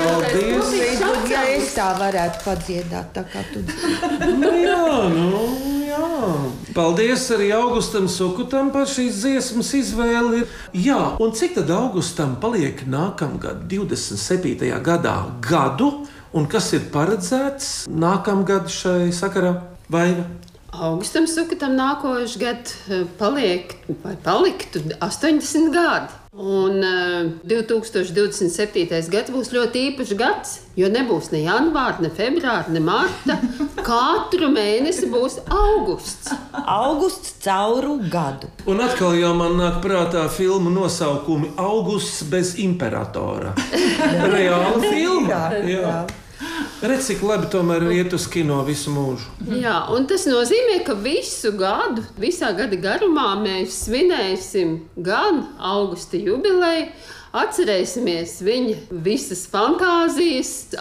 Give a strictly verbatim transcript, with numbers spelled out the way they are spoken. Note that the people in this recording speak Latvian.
Paldies! Ja es tā varētu padziedāt, tā kā tu dziedi. Nu jā, nu jā. Paldies arī Augustam Sukutam par šīs dziesmas izvēli. Jā, un cik tad Augustam paliek nākamgad, divdesmit septītajā gadā gadu? Un kas ir paredzēts nākamgad šai sakarā, Vaiva? Augustam Sukutam nākošais gads paliek, vai paliktu astoņdesmit gadi. Un uh, divi tūkstoši divdesmit septītais gads būs ļoti īpašs gads, jo nebūs ne janvāra, ne februāra, ne marta. Katru mēnesi būs augusts. Augusts cauru gadu. Un atkal jau man nāk prātā filmu nosaukumi Augusts bez imperatora. Reāla filma. Jā, jā. Redz, cik labi tomēr iet uz kino visu mūžu. Jā, un tas nozīmē, ka visu gadu, visā gada garumā mēs svinēsim gan Augusta jubileju, atcerēsimies viņa visas fantāzijas,